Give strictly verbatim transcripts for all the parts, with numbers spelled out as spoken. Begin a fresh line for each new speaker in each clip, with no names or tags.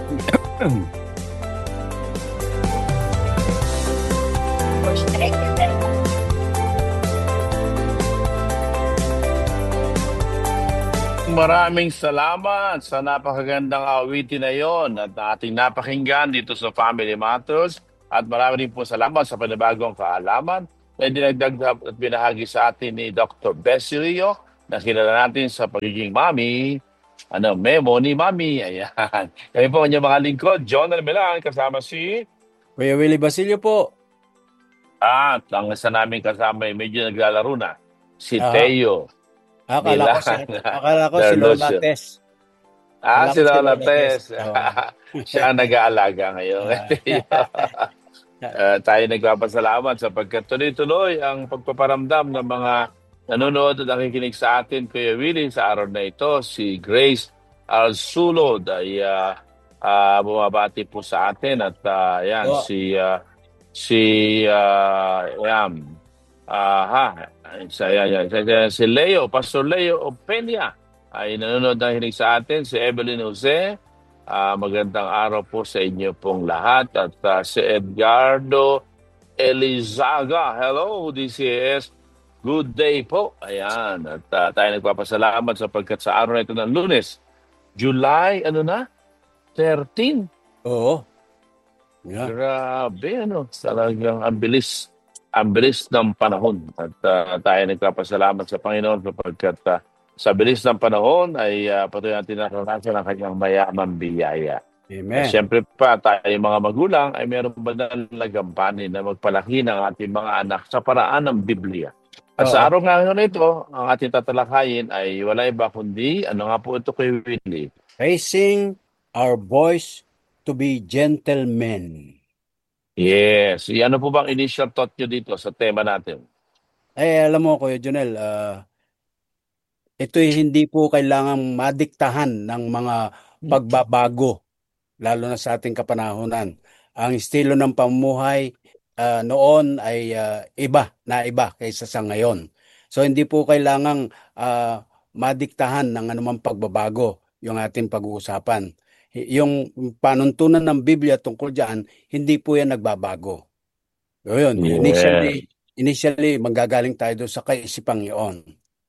Maraming salamat sa napakagandang awitin na yon at ating napakinggan dito sa Family Matters. At marami rin po salamat sa panibagong kaalaman na dinagdag at binahagi sa atin ni Doctor Bessie Rio na kilala natin sa pagiging mami, ano, memo ni mami. Ayan. Kami po ang inyong mga lingkod, John Almelan, kasama si...
Kuya Willie Basilio po.
At ang isa namin kasama ay medyo naglalaro na, si
Aha.
Teo.
Akala ko si,
Milan
akala ko si Lola
Darlosio.
Tess.
Ah,
Akala
si
ko si
Lola
Lola
Tess.
Tess. Oo.
Siya ang nag-aalaga ngayon. Uh, tayo nagpapasalamat sapagkat tuloy-tuloy ang pagpaparamdam ng mga nanonood at nakikinig sa atin, Kuya Willie, sa araw na ito. Si Grace Alsulod ay uh, uh, bumabati po sa atin at uh, yan,
Oo.
si uh, si uh, yan, uh, ha, sa, yan, yan, si Leo, Pastor Leo Openia ay nanonood na hinig sa atin. Si Evelyn Jose, uh, magandang araw po sa inyo pong lahat. At uh, si Edgardo Elizaga, hello, D C S, good day po. Ayan, at uh, tayo nagpapasalamat sapagkat sa araw na ito ng Lunes, July, ano na? thirteen.
Oo. Yeah.
Grabe, ano, talagang ang bilis. Ang bilis ng panahon. At uh, tayo nagpapasalamat sa Panginoon sapagkat uh, sa bilis ng panahon ay uh, patuloy natin naranasan ang kanyang mayamang biyaya.
Amen.
At siyempre pa, tayo mga magulang ay meron ba na lagampanin na magpalaki ng ating mga anak sa paraan ng Biblia. At
Oo.
sa araw nga na ito, ang ating tatalakayin ay wala iba kundi, ano nga po ito kay Willie?
Raising our boys to be gentlemen.
Yes. Ano po bang initial thought nyo dito sa tema natin?
Eh, alam mo, Kuya Junel, uh, ito'y hindi po kailangang madiktahan ng mga pagbabago, lalo na sa ating kapanahunan. Ang estilo ng pamumuhay uh, noon ay uh, iba na iba kaysa sa ngayon. So, hindi po kailangang uh, madiktahan ng anumang pagbabago yung ating pag-uusapan. Yung panuntunan ng Biblia tungkol dyan, hindi po yan nagbabago. So, yun,
Yeah.
initially, initially, manggagaling tayo doon sa kaisipang iyon.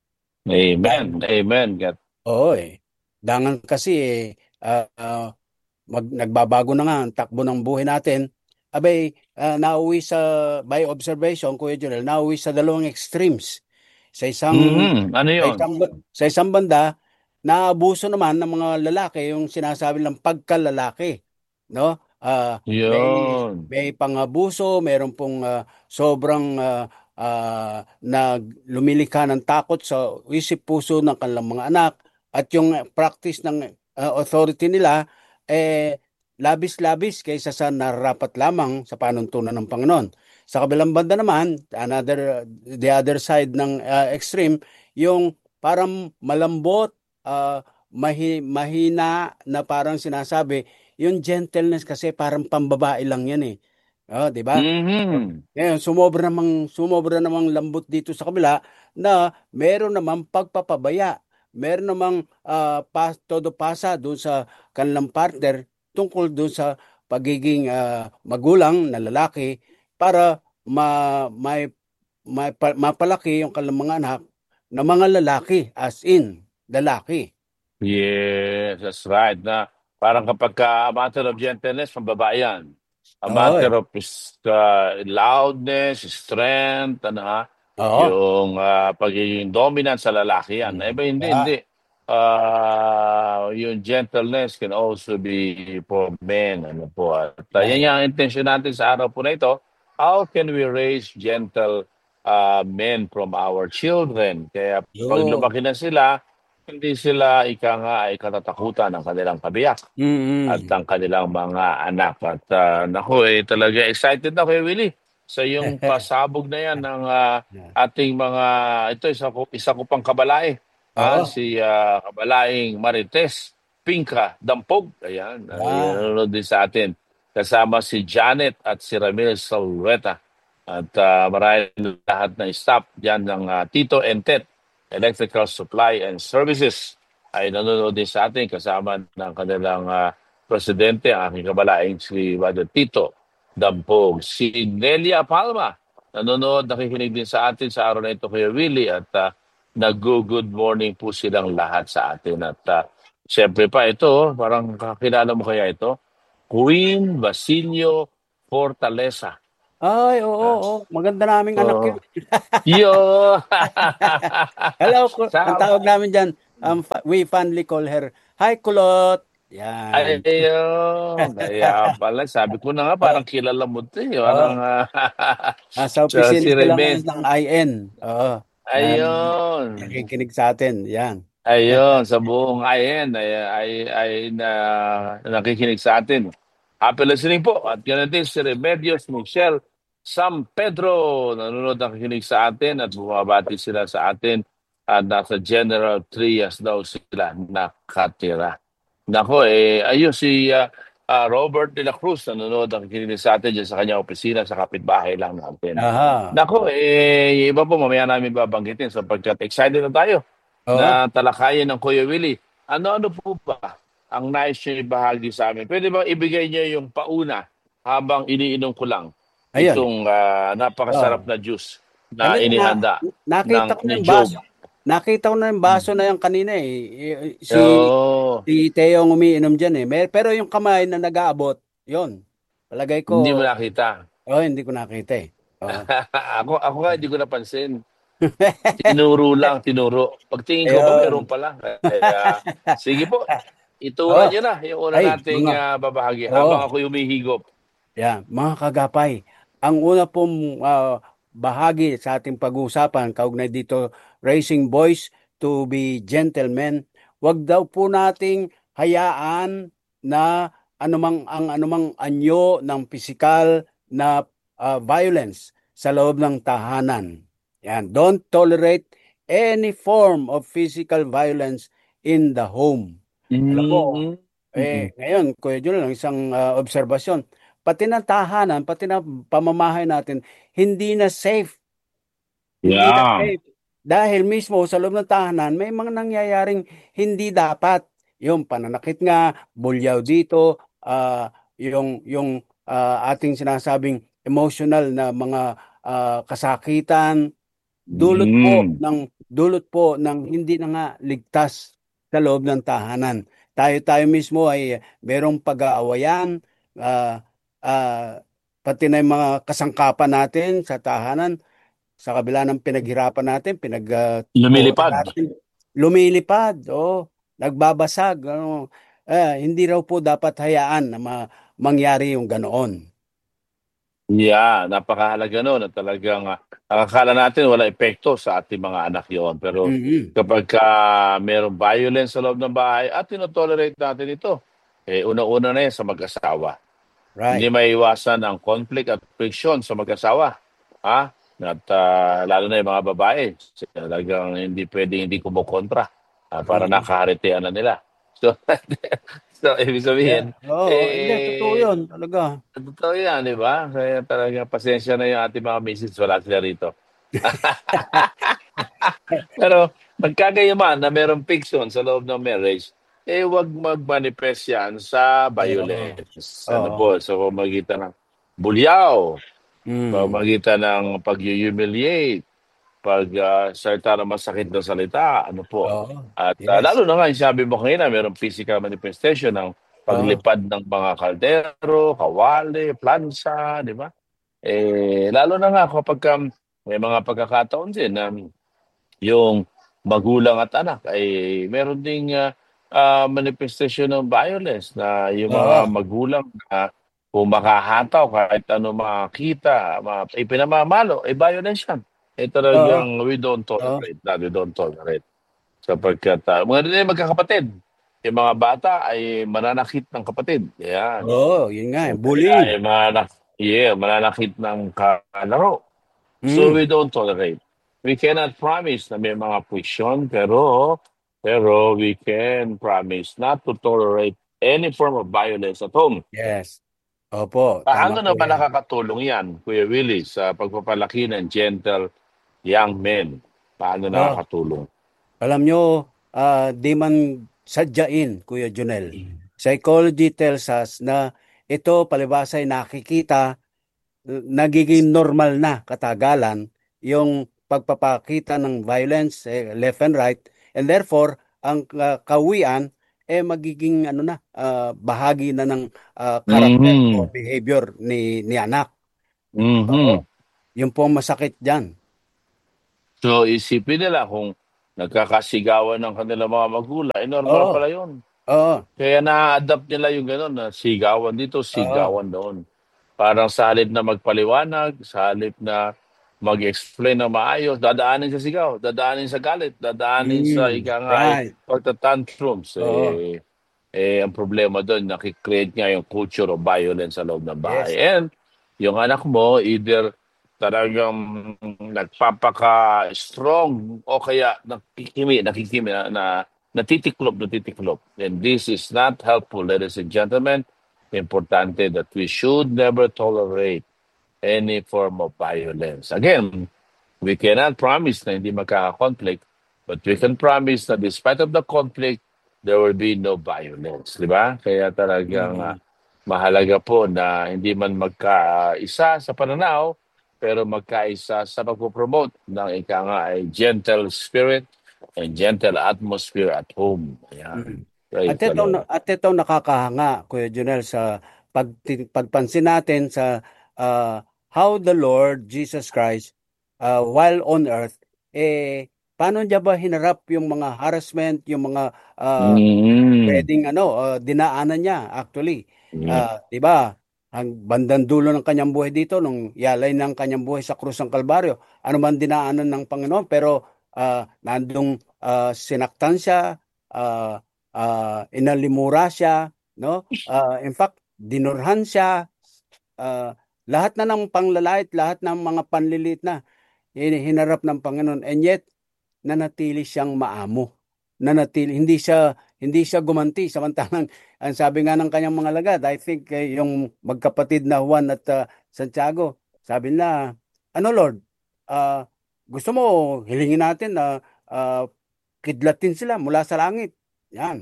Amen. Amen. God.
Oo eh. Dangan kasi eh, uh, uh, mag, nagbabago na nga ang takbo ng buhay natin. Abay, uh, nauwi sa, by observation, Kuya Junel, nauwi sa dalawang extremes. Sa isang,
Mm-hmm. Ano
sa
yun?
isang, sa isang banda, naabuso naman ng mga lalaki yung sinasabi ng pagkalalaki, no? Uh, may
Yun.
may pangabuso, mayroon pong uh, sobrang uh, uh, na lumilikha ng takot sa isip puso ng kanilang mga anak at yung practice ng uh, authority nila eh labis-labis kaysa sa nararapat lamang sa panuntunan ng Panginoon. Sa kabilang banda naman, another the other side ng uh, extreme, yung parang malambot, uh, mahi, mahina na parang sinasabi, yung gentleness kasi parang pambabae lang yan eh. Oh, 'di ba?
Mm-hmm.
Ngayon, sumobra namang sumobra namang lambot dito sa kabila na meron namang pagpapabaya. Meron namang uh, pas, todo pasa doon sa kanilang partner tungkol doon sa pagiging uh, magulang na lalaki para ma, may, may, mapalaki yung kanilang mga anak na mga lalaki, as in, lalaki.
Yes, that's right. Na parang kapag ka a matter of gentleness, pambabae yan. A
Oo,
matter
eh.
of uh, loudness, strength, ano ha?
Oo.
Yung uh, pagiging dominant sa lalaki yan. Eh ba hindi,
Ah.
hindi. Uh, yung gentleness can also be for men. Ano po. At uh, yan yung intention natin sa araw po na ito. How can we raise gentle uh, men from our children? Kaya pag
Yun.
lumaki na sila, hindi sila ika nga ay katatakutan ng kanilang kabiyak
Mm-hmm.
at ang kanilang mga anak. At uh, naku, eh, talaga excited na kay Willie sa yung pasabog na yan ng uh, ating mga, ito isa ko, isa ko pang kabalae, ah, si uh, kabalaing Marites Pinka Dampog. Ayan,
Ah.
ay nanonood din sa atin. Kasama si Janet at si Ramil Salveta. At uh, marahil lahat ng staff dyan ng uh, Tito and Tet Electrical Supply and Services ay nanonood din sa atin kasama ng kanilang uh, presidente, ang aking kabalaing si Brother Tito Dampog. Si Nelia Palma, nanonood, nakikinig din sa atin sa araw na ito, Kuya Willie, at uh, nag-good morning po silang lahat sa atin. At uh, siyempre pa ito, parang kakilala mo kaya ito, Queen Basilio Fortaleza.
Ay, oo,
Ah,
oo. Maganda naming anak
oh,
yun.
yo!
Hello, ku- ang
Sa
tawag namin dyan, um, fa- we fondly call her, Hi, Kulot. Yan.
ayun, kaya pala sabi ko na nga
Oo,
parang kilala mo 'to, eh, parang,
oo.
ah,
Nasa
sa
opisina
si
sila ngayon
Remen
ng I N. Oo. Na
ayun.
nakikinig sa atin. Yan.
Ayun, sa buong I N ay ay ay na nakikinig sa atin. Happy listening po at gano'n din si Remedios Michelle San Pedro nanonood, nakikinig sa atin at bumabati sila sa atin at nasa General Trias daw sila nakatira. Nako, eh, ayun si ah, ah, Robert de la Cruz nanonood, nakikinig sa atin dyan sa kanyang opisina sa kapitbahay lang natin.
Aha.
Nako, eh, yung iba po mamaya namin babanggitin sapagkat excited na tayo
Oo.
na talakayin ng Kuya Willie. Ano-ano po ba ang nais niyo ibahagi sa amin? Pwede ba ibigay niyo yung pauna habang iniinom ko lang
Ayun.
itong ah, napakasarap
Oo.
na juice na
Talaga na,
inihanda
nakita ko
ng
na
ni
yung
Job.
baso. Nakita ko na yung baso na yung kanina eh. Y- Si,
Oh,
si Teo ang umiinom dyan eh. Mer- Pero yung kamay na nag-aabot, yun. Palagay
hindi mo
ko,
nakita.
oh, hindi ko nakita eh. Oo.
ako ako nga hindi ko napansin. Tinuro lang, tinuro. Pagtingin ko ba meron
Ayun.
pala. Kaya sige po, itura
Oh,
niyo na yung una
ay,
nating
mga,
ah, babahagi habang
oo.
ako humihigop.
Yan, mga kagapay, ang una pong ah, bahagi sa ating pag-uusapan, kaugnay dito, raising boys to be gentlemen, wag daw po nating hayaan na anumang ang anumang anyo ng pisikal na ah, violence sa loob ng tahanan. Yan, don't tolerate any form of physical violence in the home. Alam mo,
Mhm. Mm.
eh, ngayon, Kuya Jun, lang isang ah, obserbasyon. Pati ng tahanan, pati ng pamamahay natin, hindi na safe. Hindi na
Yeah.
safe. Dahil mismo sa loob ng tahanan, may mga nangyayaring hindi dapat. Yung pananakit nga, bulyaw dito, ah, yung, yung ah, ating sinasabing emotional na mga ah, kasakitan, dulot po
Mm.
ng dulot po ng hindi na nga ligtas sa loob ng tahanan. Tayo-tayo mismo ay merong pag-aawayan, ah, ah, pati na yung mga kasangkapan natin sa tahanan, sa kabila ng pinaghirapan natin, pinagpura
Lumilipad.
natin, lumilipad, oh, nagbabasag. Ano, eh, hindi raw po dapat hayaan na ma- mangyari yung ganoon.
Yeah, napakahalaga no'n at talagang, ah, akala natin wala epekto sa ating mga anak 'yon. Pero
Mhm.
kapagka merong violence sa loob ng bahay at tino-tolerate natin ito, eh, unang-una na 'yan sa mag-asawa. Hindi
Right.
maiiwasan ang conflict at friction sa mag-asawa, ha? At, ah, lalo na yung mga babae, talagang hindi puwedeng hindi kumokontra, ah, para
Mhm.
nakaharitian na nila. So so ibig
Yeah.
sabihin,
Oo, hindi, totoo
eh,
yun, talaga.
totoo yan, 'di ba? Kaya talagang pasensya na yung ating mga misis, wala sila rito. Pero pagkagayaman na merong fiction sa loob ng marriage, eh, wag mag-manifest yan sa
Oo.
violence. Ano
Oo.
po, sa pamamagitan ng bulyaw,
Mm.
pamamagitan ng pag-humiliate, pag ah, salita ng masakit na salita, ano po.
Oo.
At ah,
Yes.
lalo na nga, yung sabi mo kanina, merong physical manifestation ng
Oo.
paglipad ng mga kaldero, kawali, plansa, di ba? Eh, lalo na nga kapag um, may mga pagkakataon din na yung magulang at anak ay meron ding ah, ah, manifestation ng violence na yung mga
Oo.
magulang na kung makahataw kahit ano makita, ma ipinamamalo, eh, violence yan. Eh,
Oo.
talagang we don't
Oo.
tolerate that, we don't tolerate. Sapagkat, ah, mga rin ay magkakapatid, yung mga bata ay mananakit ng kapatid, yan.
Oo, yun nga, eh,
O kaya
bullying.
ay mananak yeah, mananakit ng kalaro. So
Mm.
we don't tolerate. We cannot promise na may mga friction, pero pero we can promise not to tolerate any form of violence at home.
Yes. Opo, tama
Paano
po
naman
yan.
nakakatulong yan, Kuya Willie, sa pagpapalaki ng gentle young men? Paano
Oh,
nakakatulong?
alam nyo, ah, di man sadyain, Kuya Junel. Psychology tells us na ito palibhasa ay nakikita, nagiging normal na katagalan yung pagpapakita ng violence eh, left and right, and therefore ang uh, kawian eh magiging ano na ah, bahagi na ng ah, karakter o
Mhm.
behavior ni ni anak.
Mhm.
Oo, yun po ang masakit diyan.
So isipin nila kung nagkakasigawan ng kanilang mga magulang, eh normal
Oo,
pala yun.
oo,
Kaya na-adapt nila yung gano'n na sigawan dito,
oo.
sigawan doon. Parang sa halip na magpaliwanag, sa halip na mag-explain na maayos, dadaanin sa sigaw, dadaanin sa galit, dadaanin sa
Mm,
ika nga ay
right.
pagtatantrums.
Oo.
Eh, eh, ang problema doon, nakikreate nga yung culture of violence sa loob ng bahay.
Yes.
And yung anak mo, either talagang nagpapaka-strong o kaya nakikimi, nakikimi na, na natitiklop, natitiklop. And this is not helpful, ladies and gentlemen. Importante that we should never tolerate any form of violence. Again, we cannot promise na hindi magkaka-conflict, but we can promise that despite of the conflict, there will be no violence. Di ba? Kaya talagang ah,
Mm,
mahalaga po na hindi man magkaisa sa pananaw, pero magkaisa sa pagpopromote ng ika nga ay gentle spirit and gentle atmosphere at home.
mm.
Ayan.
At
Praise the
ito,
Lord.
at ito nakakahanga, Kuya Junel, sa pag, pagpansin natin sa ah, how the Lord Jesus Christ, ah, while on earth, eh, paano niya ba hinarap yung mga harassment, yung mga ah,
Mm.
pwedeng ano, ah, dinaanan niya actually.
Yeah.
Ah, 'di ba? Ang bandang dulo ng kanyang buhay dito nung yalay ng kanyang buhay sa krus ng Kalbaryo, ano man dinaanan ng Panginoon pero ah, nandung ah, sinaktan siya, ah, ah, inalimura siya, no? Ah, in fact, dinurhan siya, ah, lahat na ng panglalait, lahat ng mga panlilit na hin- hinarap ng Panginoon, and yet nanatili siyang maamo. Nanatili, hindi siya hindi siya gumanti, samantalang ang sabi nga ng kanyang mga lagad, I think eh, yung magkapatid na Juan at ah, Santiago, sabi nila, ano Lord, ah, gusto mo hilingin natin na ah, kidlatin sila mula sa langit. Yan.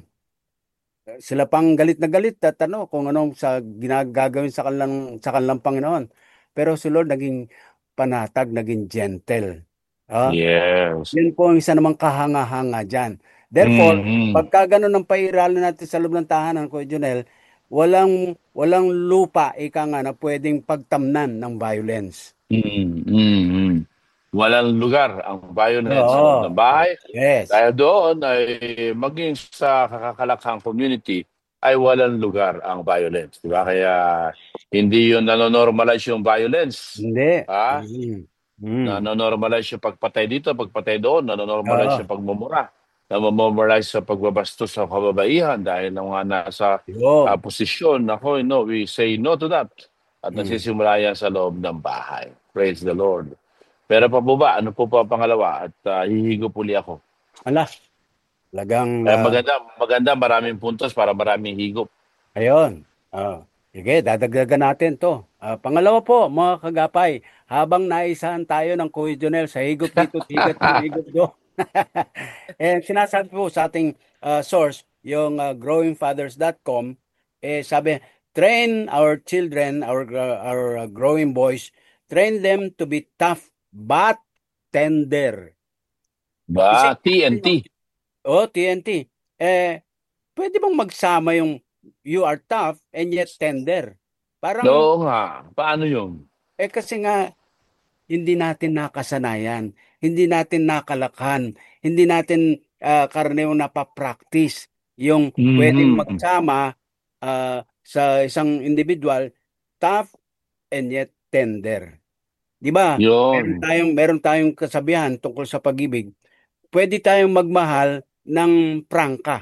Sila pang galit na galit at ano kung anong sa ginagagawin sa kanilang sa kanilang Panginoon. Pero si Lord naging panatag, naging gentle. Ah,
Yes.
yun po ang isa namang kahanga-hanga dyan. Therefore,
Mhm.
pagka ganun ang pairalin natin sa loob ng tahanan, Kuya Junel, walang, walang lupa, ika nga, na pwedeng pagtamnan ng violence.
Mm, mm. Walang lugar ang violence sa loob ng
Oo.
bahay.
Yes.
Dahil doon ay maging sa kakakalakhang community ay walang lugar ang violence. Di ba? Kaya hindi yun nanonormalize yung violence.
Hindi.
Ha?
Mm. Mm.
Nanonormalize yung pagpatay dito, pagpatay doon. Nanonormalize
Oo.
yung pagmumura. Nanonormalize sa pagbabastos sa kababaihan dahil ng mga nasa ah,
Yun.
posisyon. Ako, no, we say no to that. At
Mm.
nagsisimula yan sa loob ng bahay. Praise the Lord. Pero pa po ba, ano po pa ang pangalawa? At ah, hihigo puli ako.
Ala, talagang,
Eh,
ah,
maganda, maganda, maraming puntos para maraming higop.
ayun. Ah, sige, dadagdagan natin to. Ah, pangalawa po, mga kagapay, habang naisahan tayo ng Kuya Jonel sa higop dito, higat ng higop do. Eh, sinasabi po sa ating ah, source, yung ah, growing fathers dot com, eh, sabi, train our children, our, gra- our ah, growing boys, train them to be tough but tender.
Ba,
Isipin natin
T N T.
yung, oh, T N T, eh, pwede bang magsama yung you are tough and yet tender? Parang,
Oo nga. Paano yun?
eh kasi nga, hindi natin nakasanayan, hindi natin nakalakhan, hindi natin ah, karaniwang napapractice yung pwedeng
Mhm.
magsama ah, sa isang individual, tough and yet tender. Di ba? Meron
Yun.
tayong, meron tayong kasabihan tungkol sa pag-ibig. Pwede tayong magmahal ng prangka.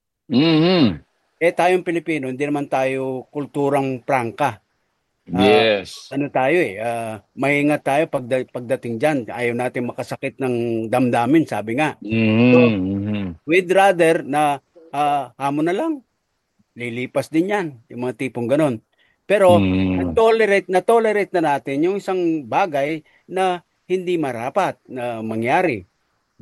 Mhm.
Eh tayong Pilipino, hindi naman tayo kulturang prangka. Ah,
Yes.
ano tayo eh, ah, maingat tayo pagda- pagdating diyan. Ayaw natin makasakit ng damdamin, sabi nga. So,
Mhm. Mhm.
we'd rather na ah, hamon na lang, lilipas din yan, yung mga tipong ganon. Pero,
Mhm.
na-tolerate, na-tolerate na natin yung isang bagay na hindi marapat na mangyari.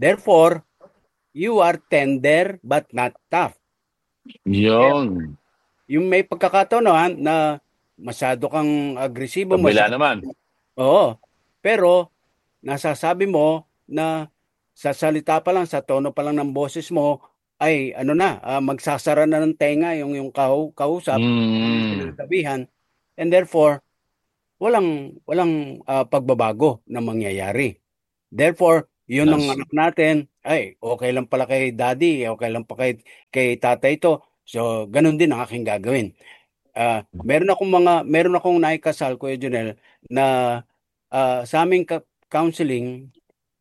Therefore, you are tender but not tough. Eh,
Yun.
yung may pagkakataon no, ha, na masyado kang agresibo,
Kabila
masyado.
naman.
Oo. Pero nasasabi mo na sa salita pa lang, sa tono pa lang ng boses mo, ay ano na, ah, magsasara na ng tenga yung yung kahu kausap, yung
Mm.
sinasabihan, and therefore walang walang ah, pagbabago na mangyayari. Therefore, yun ang
That's,
anak natin, ay okay lang pala kay daddy, okay lang pa kay kay tatay ito. So, ganun din ang aking gagawin. Ah, meron akong mga meron akong naikasal, Kuya Junel, na ah, sa aming ka- counseling,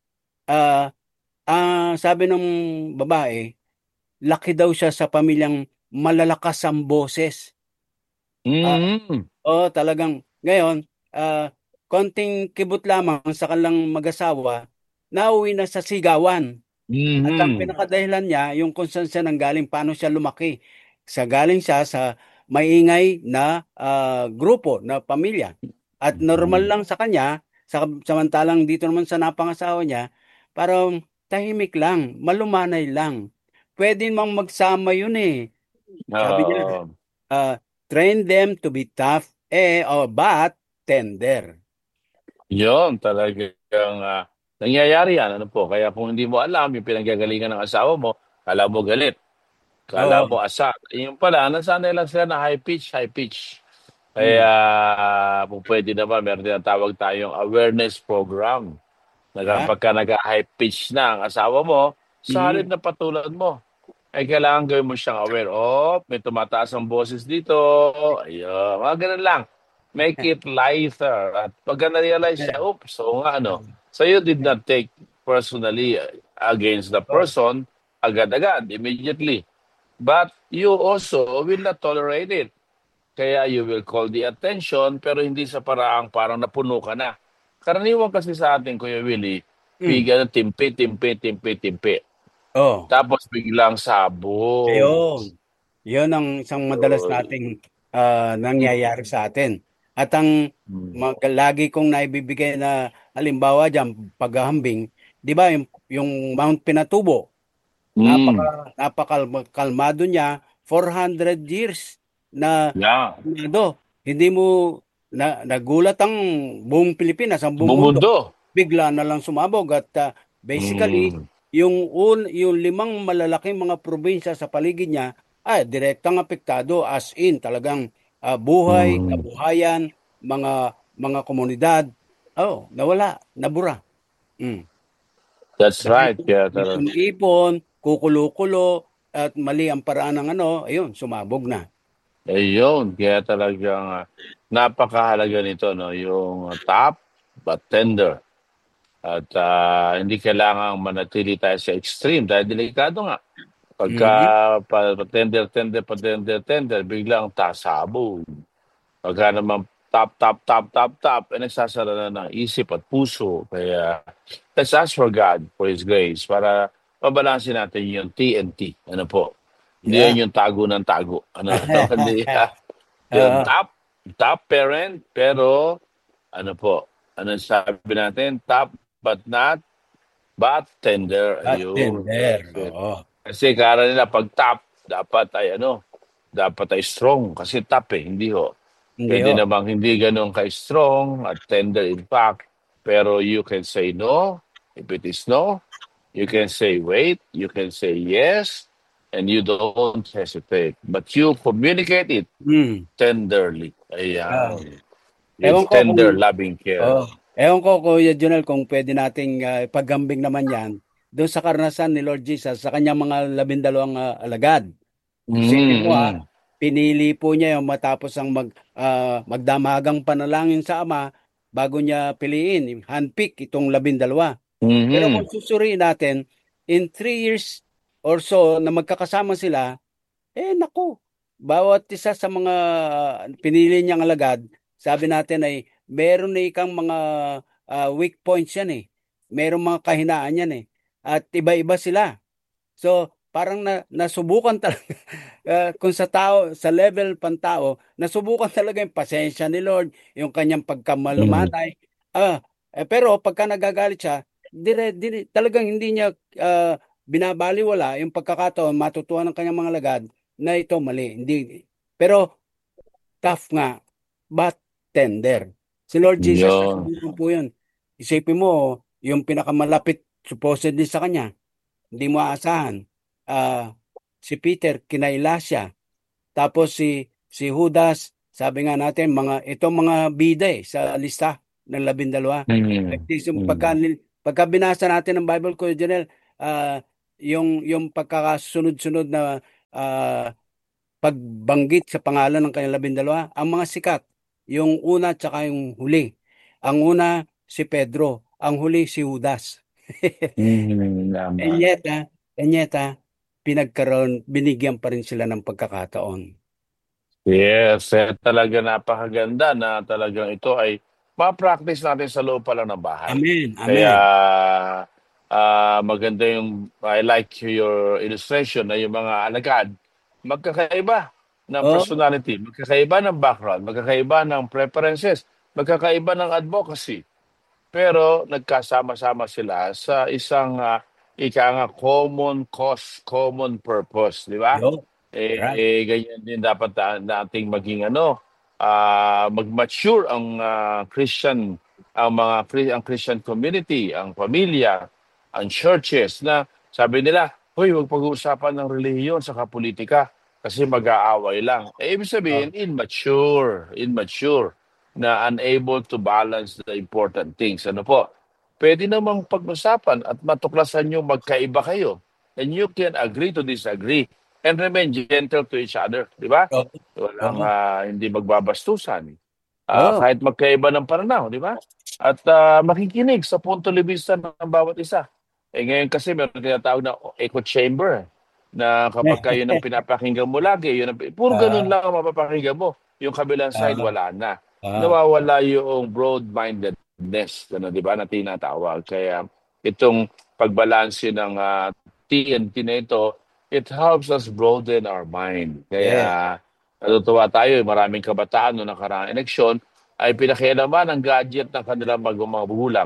ah ah, sabi ng babae, laki daw siya sa pamilyang malalakas ang boses. Ah,
mm.
oo, talagang ngayon, ah, konting kibot lamang sa kanilang mag-asawa, nauwi na sa sigawan. At ang
Mhm.
pinakadahilan niya, yung kung saan siya nanggaling, paano siya lumaki. Sa galing siya sa maingay na ah, grupo, na pamilya. At normal
Mhm.
lang sa kanya, sa, samantalang dito naman sa napangasawa niya, parang tahimik lang, malumanay lang. Pwede mang magsama yun eh. Sabi niya,
Oo.
ah, train them to be tough, eh, oh, but tender.
Yun talagang ah, nangyayari yan. Ano po? Kaya kung hindi mo alam yung pinanggagalingan ng asawa mo, kala mo galit, kala
Oo.
mo asa. Yung pala, nasanay lang sila na high pitch, high pitch. Kaya
Mm.
kung pwede naman, meron din ang tawag tayong awareness program. Na
Yeah.
kapag ka nag-high pitch na ang asawa mo, sa halip
Mm.
na patulad mo, ay kailangan gawin mo siyang aware. Oh, may tumataas ang boses dito. Ayun, mga ganun lang. Make it lighter. At pagka na-realize
Yeah.
siya, oops, so nga ano. So you did not take personally against the
Oh.
person agad-agad, immediately. But you also will not tolerate it. Kaya you will call the attention pero hindi sa paraang parang napuno ka na. Karaniwan kasi sa atin, Kuya Willie,
Mm.
bigyan ng timpi, timpi, timpi, timpi.
Oh.
Tapos biglang sabog.
Ayun. Yun ang isang madalas
Yun.
nating ah, nangyayari sa atin. At ang
Mm.
mag, lagi kong naibibigay na halimbawa diyan paghahambing, 'di ba yung, yung Mount Pinatubo,
Mm.
napaka napakalmado niya, four hundred years na
Yeah.
kalmado. Hindi mo na, nagulat ang buong Pilipinas, ang buong
Buong
mundo,
mundo.
bigla na lang sumabog at ah, basically
Mm.
yung un, yung limang malalaking mga probinsya sa paligid niya ay direktang apektado, as in talagang ah, buhay,
Mm.
kabuhayan, mga mga komunidad, oh, nawala, nabura. Mm.
That's
Dahil
right. Kaya talaga.
ipon-ipon, kukulo-kulo at mali ang paraan ng ano, ayun, sumabog na.
Ayun. Kaya talagang ah, napakahalaga nito, no? Yung ah, top but tender. At ah, hindi kailangang manatili tayo sa extreme dahil delikado nga. Pagka
Mhm.
pa, tender, tender, pa tender, tender, biglang tasabog. Pagka naman top, top, top, top, top, eh nagsasara na ng isip at puso. Kaya let's ask for God for His grace para mabalansin natin yung T N T. Ano po? Hindi
Yeah.
yan yung tago ng tago. Ano? Hindi yan. Yung
Oo.
top, top parent, pero ano po? Ano sabi natin? Top but not but tender.
At
Ayun.
tender.
That's it.
Oo.
Kasi kara nila pag top, dapat ay ano, dapat ay strong. Kasi top eh, hindi ho.
Hindi
Pwede
ho.
namang hindi ganun ka-strong at tender in fact. Pero you can say no if it is no. You can say wait. You can say yes. And you don't hesitate. But you communicate it
Hmm.
tenderly.
Ah.
Ayan.
Ewan
With
ko kung
tender, loving care.
oh, ewan ko Kuya Junel kung pwede nating ah, paggambing naman 'yan doon sa karanasan ni Lord Jesus sa kanyang mga labindalawang ah, alagad. Isipin mo ha,
Mm-hmm.
pinili po niya yung matapos ang mag, ah, magdamagang panalangin sa Ama bago niya piliin, handpick itong labindalawa. Pero
Mm-hmm.
kung susuriin natin, in three years or so na magkakasama sila, eh naku, bawat isa sa mga pinili niyang alagad, sabi natin ay meron na ikang mga ah, weak points yan eh. Meron mga kahinaan yan eh. At iba-iba sila. So, parang na, nasubukan talaga ah, kung sa tao, sa level pantao, nasubukan talaga yung pasensya ni Lord, yung kanyang
Mm-hmm.
pagkamalumanay. Ah, eh, pero pagka nagagalit siya, dire, dire, talagang hindi niya ah, binabaliwala yung pagkakataon matutuwa ng kanyang mga lagad na ito mali. Hindi. Pero tough nga, but tender. Si Lord Jesus,
Yun.
nasubukan po yun. Isipin mo, yung pinakamalapit supposedly sa kanya, hindi mo aasahan. Ah, si Peter, kinaila siya. Tapos si si Judas, sabi nga natin, mga itong mga bida eh, sa lista ng labindalawa.
Mm.
Pagka,
Mm.
pagka binasa natin ng Bible ko, Janelle, ah, yung, yung pagkakasunod-sunod na ah, pagbanggit sa pangalan ng kanyang labindalawa, ang mga sikat, yung una tsaka yung huli. Ang una, si Pedro. Ang huli, si Judas.
Mm.
And
Tama.
yet, ah, and yet, ah, pinagkaroon, binigyan pa rin sila ng pagkakataon.
Yes, eh, talaga napakaganda na talagang ito ay ma-practice natin sa loob pa lang ng bahay.
Amen,
Kaya
amen.
ah, maganda yung, I like your illustration na yung mga alagad, magkakaiba ng
Oh,
personality, magkakaiba ng background, magkakaiba ng preferences, magkakaiba ng advocacy. Pero nagkasama-sama sila sa isang ah, ika nga common cause, common purpose, di ba?
yo, right.
Eh, ganyan din dapat ta- nating maging ano, ah, mag-mature ang ah, Christian, ang mga Chri- ang Christian community, ang pamilya, ang churches na sabi nila, "Hoy, huwag pag-uusapan ng relihiyon sa politika kasi mag-aaway lang." Eh, ibig sabihin,
Oh,
immature, immature na unable to balance the important things. Ano po? Pwede namang pag-usapan at matuklasan yung magkaiba kayo. And you can agree to disagree and remain gentle to each other. Di ba?
oh,
Walang
oh,
ah, hindi magbabastusan. Ah,
oh,
kahit magkaiba ng pananaw, di ba? At ah, makikinig sa punto de vista ng bawat isa. Eh ngayon kasi meron tinatawag na echo chamber na kapag kayo ang pinapakinggan mo lagi, yun ang, puro ganun
ah,
lang ang mapapakinggan mo. Yung kabilang side,
ah,
wala na.
ah,
Nawawala yung broad-mindedness, ano, di ba, na tinatawag. Kaya itong pagbalanse ng ah, T N T na ito, it helps us broaden our mind.
yeah.
Kaya natutuwa tayo, maraming kabataan noong nakaraang eleksyon ay pinakialaman ang gadget ng kanilang mag- mga magulang.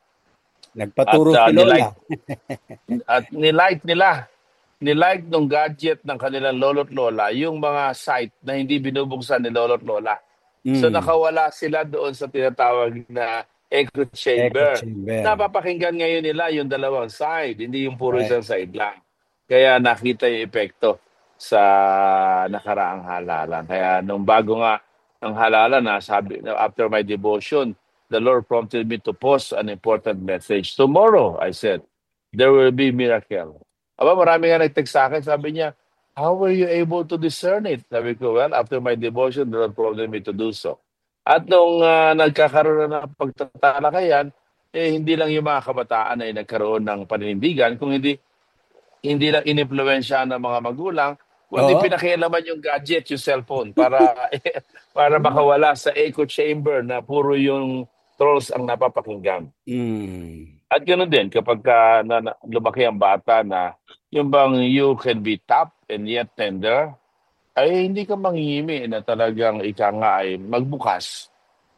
At
Nagpaturo
uh,
si Lola.
nilike, at nilike nila, nilike ng gadget ng kanilang lolo't lola yung mga site na hindi binubuksan ni lolo't lola. So
Mm.
nakawala sila doon sa tinatawag na echo
Echo
chamber.
chamber.
Napapakinggan ngayon nila yung dalawang side, hindi yung puro
Right.
isang side lang. Kaya nakita yung epekto sa nakaraang halalan. Kaya nung bago nga ang halalan na sabi after my devotion, the Lord prompted me to post an important message. Tomorrow, I said, there will be miracle. Aba, marami nga nag-text sa akin, sabi niya, how were you able to discern it? Sabi ko, well, after my devotion, the Lord prompted me to do so. At nung ah, nagkakaroon na ng pagtatalakayan, eh, hindi lang yung mga kabataan ay nagkaroon ng paninindigan, kung hindi hindi lang inimpluwensya ng mga magulang, kundi
Oo.
pinakialaman yung gadget, yung cellphone, para para makawala sa echo chamber na puro yung trolls ang napapakinggan.
Mm.
At gano'n din kapag ka na, na, lumaki ang bata na yung bang you can be tough and yet tender, ay hindi ka manghihimi na talagang ika nga ay magbukas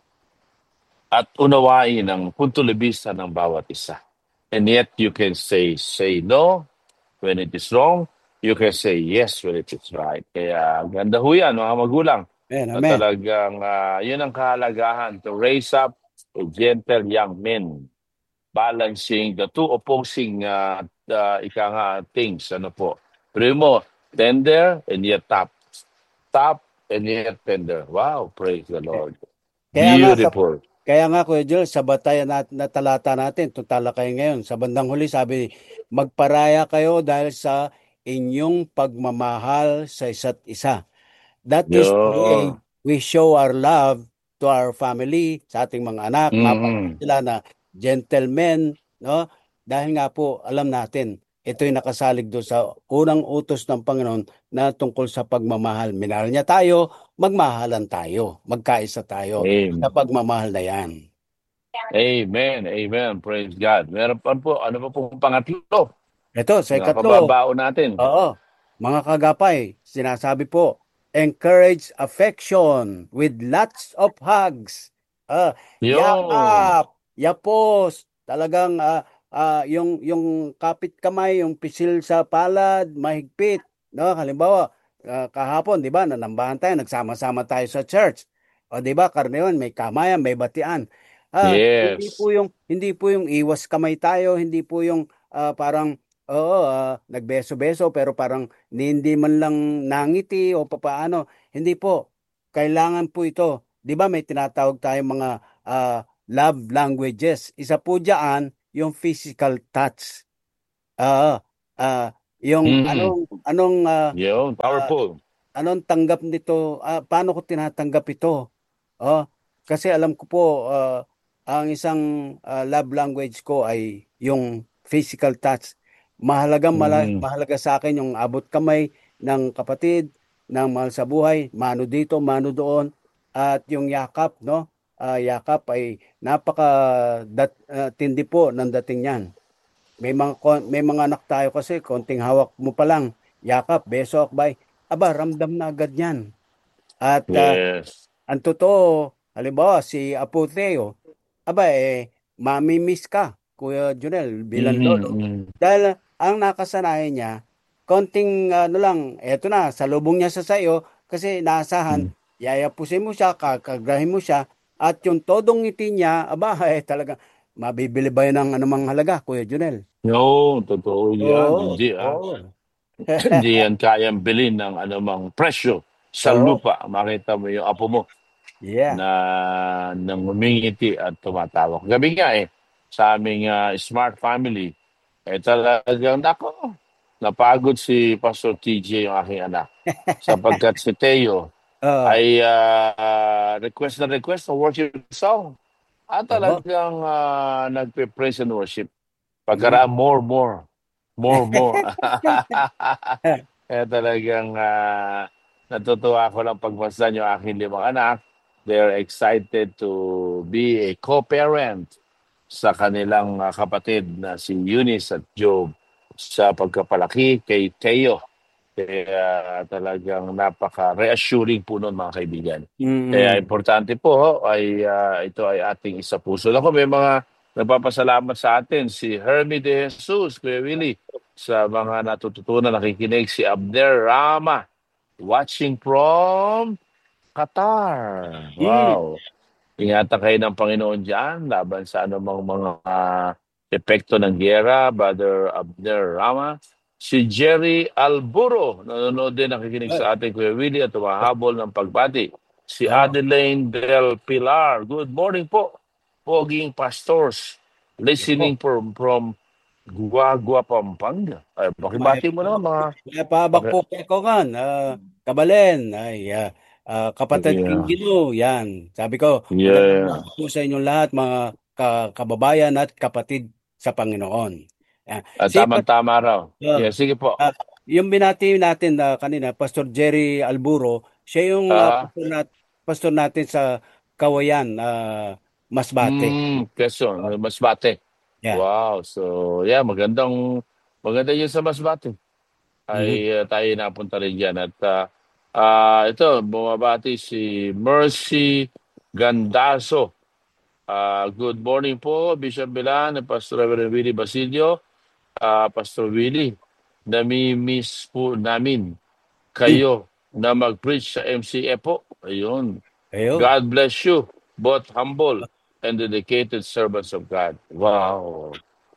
at unawain ang punto de vista ng bawat isa. And yet you can say say no when it is wrong. You can say yes when it is right. Kaya ganda ho yan, mga magulang,
Amen,
na
amen.
talagang ah, yun ang kahalagahan to raise up a gentle young men, balancing the two opposing uh, uh, ika nga things. Ano po? Primo, tender and yet tough. Tough and yet tender. Wow, praise the Lord.
Kaya nga sa
Beautiful.
kaya nga Kuya Joel, sa batayan nat na talata natin, itong talakay ngayon, sa bandang huli sabi, magparaya kayo dahil sa inyong pagmamahal sa isa't isa. That is the way
Yo.
we show our love to our family, sa ating mga anak. Mapakita
Mm-mm.
sila na gentlemen, no? Dahil nga po, alam natin, ito'y nakasalig doon sa unang utos ng Panginoon na tungkol sa pagmamahal. Minahal niya tayo, magmahalan tayo, magkaisa tayo sa
Amen.
pagmamahal na yan.
Amen. Amen. Praise God. Meron pa po, ano pa pong pangatlo?
Ito, sa
Mga
ikatlo,
kababao natin.
oo, mga kagapay, sinasabi po, encourage affection with lots of hugs. Ah,
Yun.
yakap, yapos, talagang ah, ah, yung yung kapit kamay, yung pisil sa palad, mahigpit, no? Halimbawa, ah, kahapon, 'di ba? Nanambahan tayo, nagsama-sama tayo sa church. O 'di ba, karnewan, may kamayan, may batian. Ah, hindi
Yes.
po yung hindi po yung iwas kamay tayo, hindi po yung ah, parang oo, ah, nagbeso-beso pero parang ni- hindi man lang nangiti o papaano. Hindi po. Kailangan po ito. 'Di ba may tinatawag tayong mga ah, love languages. Isa po diyan yung physical touch. Ah, ah, yung
Mm.
anong anong ah,
Yun,
ah,
powerful.
anong tanggap nito? Ah, paano ko tinatanggap ito? Oh, kasi alam ko po ah, ang isang ah, love language ko ay yung physical touch. Mahalagang mala-
Mm.
mahalaga sa akin yung abot kamay ng kapatid, ng mahal sa buhay, mano dito, mano doon, at yung yakap, no? Ah, yakap ay napaka dat, ah, tindi po ng dating niyan. May mga kon- may mga anak tayo kasi konting hawak mo pa lang, yakap, beso, akbay, aba ramdam na agad 'yan. At ah,
Yes.
ang totoo, halimbawa si Apo Theo, aba eh mami-miss ka, Kuya Junel bilang
Mm.
lolo.
Mm.
Dahil ang nakasanayan niya, konting ano lang, eto na, salubong niya sa sayo kasi naasahan,
Mm.
yayapusin mo siya, kakagrahin mo siya, at yung todong ngiti niya, aba eh talaga, mabibili ba yun ng anumang halaga, Kuya Junel?
No, totoo yan.
Oo,
Hindi ah.
oo.
Hindi yan kayang bilhin ng anumang presyo sa
Oo,
lupa. Makita mo yung apo mo
yeah.
na nang ngumingiti at tumatawa. Gabi nga eh, sa aming ah, smart family, eh talagang nako, napagod si Pastor T J yung aking anak. Sapagkat si Teo
Oo,
ay ah, request na request ng worship song. At
oo.
talagang ah, nagpe-praise and worship.
Mm.
Pagkaraan, more, more. More, more. Kaya talagang ah, natutuwa ako lang pagmasdan yung aking limang anak. They're excited to be a co-parent sa kanilang ah, kapatid na si Eunice at Job sa pagkapalaki kay Teo. Kaya talagang napaka-reassuring po nun mga kaibigan. Kaya
Mm.
importante po ay ah, ito ay ating isa puso. Ako may mga nagpapasalamat sa atin si Hermie De Jesus, Kuya Willie, sa mga natututunan nakikinig si Abner Rama watching from Qatar.
Mm.
Wow. Ingatan kayo ng Panginoon diyan laban sa anumang mga ah, epekto ng giyera, Brother Abner Rama. Si Jerry Alburo, nanonood din, nakikinig
Ay,
sa atin, Kuya Willie, at tumahabol ng pagbati. Si
oo.
Adeline Del Pilar, good morning po. Poging Pastors,
Opo.
listening from, from Guagua, Pampanga. Ay,
May,
pakibati mo naman mga...
may pahabak
Paki,
po kay Kokan. Ah, Kabalen. Ay, ah, ah, kapatid King
yeah,
Gino. Yan. Sabi ko, magandang
yeah.
umaga po sa inyong lahat, mga ka- kababayan at kapatid sa Panginoon. Yan.
At
Si
tamang-tama raw.
Ah,
Yeah, sige po.
ah, yung binati natin na kanina, Pastor Jerry Alburo, siya yung ah,
Ah,
pastor, nat, pastor natin sa Kawayan, ah, Masbate.
mm, Quezon, Masbate.
Yeah.
Wow. So, yeah, magandang maganda 'yun sa Masbate.
Mhm.
Ay uh, tayo napunta rin diyan at ah, ah, ito bumabati si Mercy Gandaso. Ah, good morning po, Bishop Milan, Pastor Reverend Willie Basilio, ah, Pastor Willie. Nami-miss po namin
Mm.
kayo na mag-preach sa M C E po. Ayun.
Ayun.
God bless you, both humble and dedicated servants of God. Wow.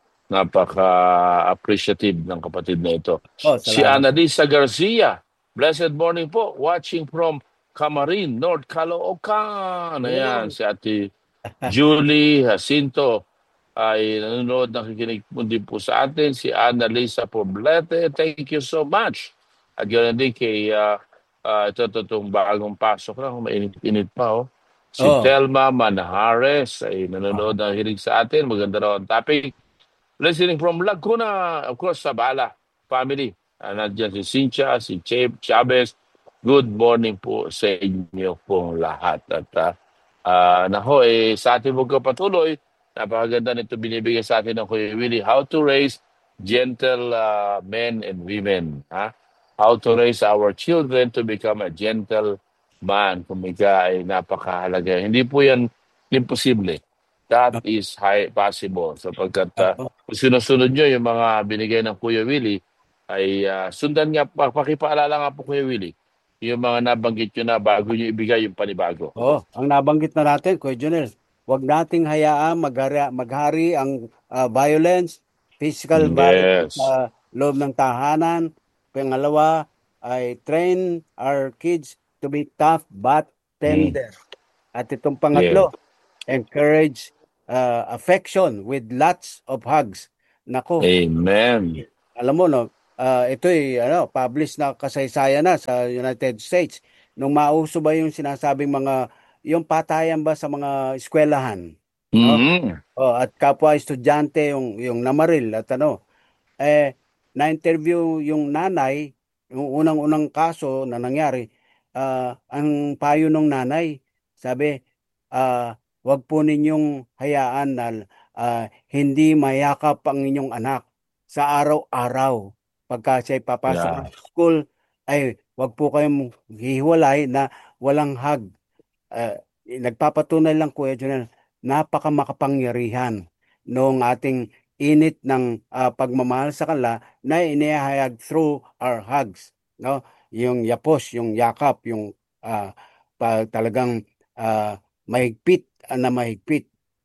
Napaka-appreciative ng kapatid na ito.
Oh,
Si
salamat.
Annalisa Garcia, blessed morning po, watching from Camarin, North Caloocan. Ayan,
Ayun.
si Ate Julie Jacinto ay nanonood, nakikinig po din po sa atin. Si Annalisa Poblete, thank you so much. At ganoon din kay, uh, uh, ito, ito, itong bagong pasok na, mainit-init pa, oh. Si
Oh.
Telma Manhares ay nanonood,
Ah,
nakikinig sa atin. Maganda raw ang topic. Listening from Laguna, of course, Sabala family. Uh, nandiyan si Cynthia, si Che Chavez. Good morning po sa inyo pong lahat. At uh, uh, nako, eh, sa ating magkapatuloy, napakaganda nito binibigay sa atin ng Kuya Willie, how to raise gentle uh, men and women. Ha? How to raise our children to become a gentle man. Kumika ay napakahalaga. Hindi po yan imposible. That
ah,
is high possible sapagkat uh,
ah,
kung sinusunod nyo yung mga binigay ng Kuya Willie, ay ah, sundan nga, pa- pakipaalala nga po Kuya Willie, yung mga nabanggit nyo na bago nyo ibigay yung panibago.
Oo, ang nabanggit na natin, Kuya Junel, huwag nating hayaan maghari, maghari ang ah, violence, physical violence
Yes.
sa loob ng tahanan. Pangalawa ay train our kids to be tough but
Mm.
tender. At itong
Yeah.
pangatlo, encourage ah, affection with lots of hugs. Nako,
Amen.
alam mo no, ah, ito'y ano, published na kasaysayan na sa United States. Nung mauso ba yung sinasabing mga yung patayan ba sa mga eskwelahan, no?
Mhm.
Oh, at kapwa estudyante yung yung namaril at ano, eh na-interview yung nanay, yung unang-unang kaso na nangyari, ah, ang payo ng nanay, sabi, ah, wag po ninyong hayaan na ah, hindi mayakap ang inyong anak sa araw-araw. Pagka siya'y papasok ng
Yeah.
school, ay wag po kayong hihiwalay na walang hug. Ah, nagpapatunay lang, Kuya Junel, napakamakapangyarihan noong ating init ng ah, pagmamahal sa kanila na inihahayag through our hugs, no? Yung yapos, yung yakap, yung ah, pa, talagang ah, mahigpit ah, na mahigpit.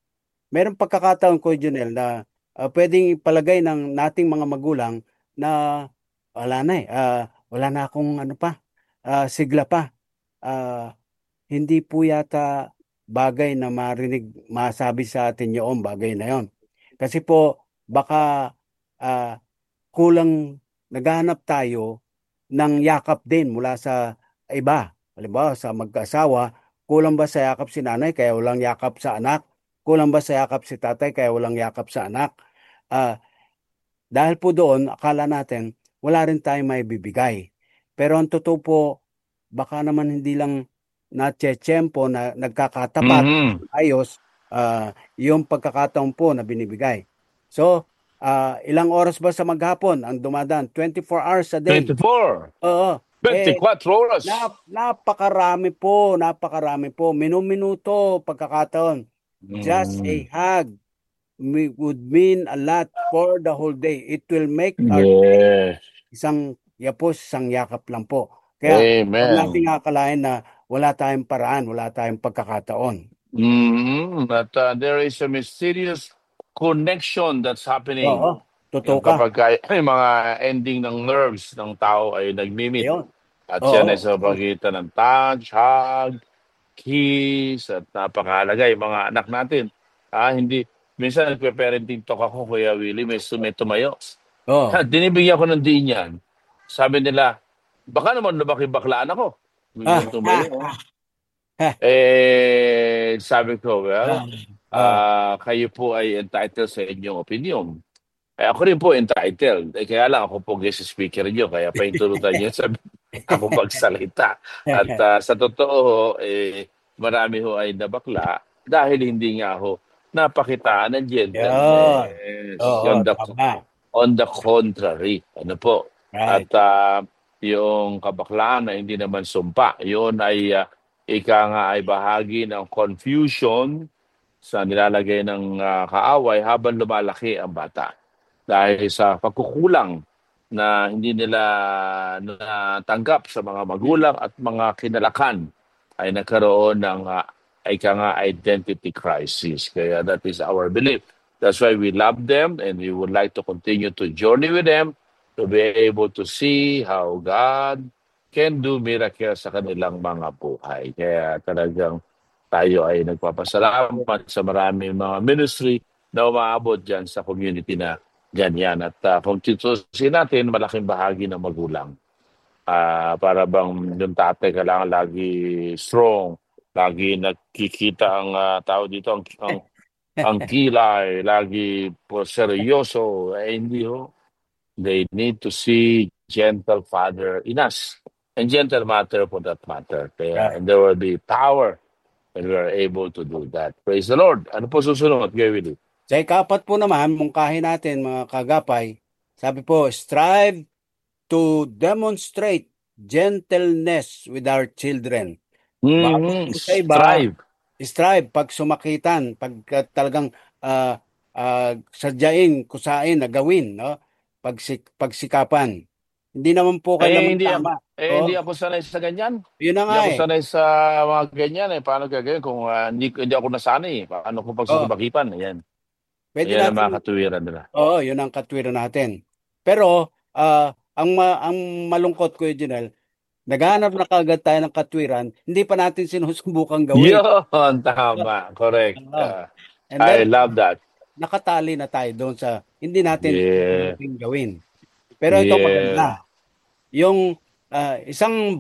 Meron pagkakataon, Kuya Junel, na ah, pwedeng ipalagay ng nating mga magulang na wala na eh, ah, wala na akong ano pa, ah, sigla pa. Ah, Hindi po yata bagay na marinig, masabi sa atin yung bagay na yon. Kasi po, baka ah, kulang, naghahanap tayo ng yakap din mula sa iba. Halimbawa, sa mag-asawa, kulang ba sa yakap si nanay kaya walang yakap sa anak? Kulang ba sa yakap si tatay kaya walang yakap sa anak? Ah, Dahil po doon, akala natin, wala rin tayong may bibigay. Pero ang totoo po, baka naman hindi lang natsetsempo na nagkakatapat,
Mhm.
ayos, ah, yung pagkakataon po na binibigay. So, ah, ilang oras ba sa maghapon ang dumadaan? twenty-four hours a day.
twenty-four.
Oo. Eh,
twenty-four oras.
nap napakarami po, napakarami po. Minu-minuto pagkakataon. Just a
Mm.
hug me- would mean a lot for the whole day. It will make our
Yes.
isang yapos, isang yakap lang po. Kaya huwag nating
Amen.
akalain na wala tayong paraan, wala tayong pagkakataon.
Mhm. But uh, there is a mysterious connection that's
Oo,
happening.
totoo
Yung
ka.
kapag ka- yung mga ending ng nerves ng tao ay nagmi-meet.
Ayun.
At
Oo,
yan ay sa
oo.
pagitan ng touch, hug, kiss, at napakahalaga yung mga anak natin. Ah, hindi, minsan nagpe-parenting talk ako, Kuya Willie, may, may tumayo.
Oo.
Dinibigyan ko ng diin yan. Sabi nila, baka naman lumaki baklaan ako.
Ah,
Biglang
ah,
tumayo. Oh.
ah,
Eh, sabi ko, well,
ah, ah.
ah, kayo po ay entitled sa inyong opinion. Eh, ako rin po entitled. Eh, kaya lang ako po guest speaker niyo, kaya pahintulutan niyo sabi ako magsalita. At ah, sa totoo, eh, marami ho ay nabakla dahil hindi nga ho napakitaan ng
Yun.
gentleness.
Oo,
On the,
tama.
on the contrary, ano po. At
Right.
ah, yung kabaklaan na hindi naman sumpa, yun ay ah, ika nga ay bahagi ng confusion sa nilalagay ng ah, kaaway habang lumalaki ang bata dahil sa pagkukulang na hindi nila natanggap sa mga magulang at mga kinalakan ay nagkaroon ng uh, ay ka nga identity crisis. Kaya that is our belief. That's why we love them and we would like to continue to journey with them to be able to see how God can do miracles sa kanilang mga buhay. Kaya talagang tayo ay nagpapasalamat sa maraming mga ministry na umaabot dyan sa community na ganyan. At uh, kung tutusin natin, malaking bahagi ng magulang. Ah, para bang yung tatay kailangan lagi strong, lagi nakikita ang ah, tao dito, ang, ang, ang kilay, lagi po seryoso. Eh, hindi ho. They need to see gentle father in us. And gentle mother for that matter. Kaya,
Right.
and there will be power when we are able to do that. Praise the Lord. Ano po susunod, Kuya Willie?
Sa ikapat po naman, mungkahin natin mga kagapay, sabi po, strive to demonstrate gentleness with our children. Bago
Mhm.
po sa iba,
Strive.
strive pag sumakitan, pag uh, talagang ah, ah, sadyain, kusain na gawin, no? Pagsik, pagsikapan. Hindi naman po kayo
Eh,
naman
hindi ako,
tama.
eh, hindi
Oh,
ako sanay sa ganyan.
yun na
Hindi
nga
ako
eh.
sanay sa mga ganyan eh. Paano gagawin kung ah, hindi, hindi ako nasanay eh. Paano ko
Oh,
pagsusubakipan? Ayan.
pwede
Ayan ang
natin,
mga katuwiran nila.
oo, yun ang katwiran natin. Pero, ah, ang, ma- ang malungkot ko, Junel, naghahanap na kagad tayo ng katwiran, hindi pa natin sinusubukan gawin.
Yun, tama. Correct.
Oo.
Ah,
And
I
therefore,
love that.
nakatali na tayo doon sa hindi natin
Yeah.
pwedeng gawin. Pero ito
Yeah.
maganda. Yung ah, isang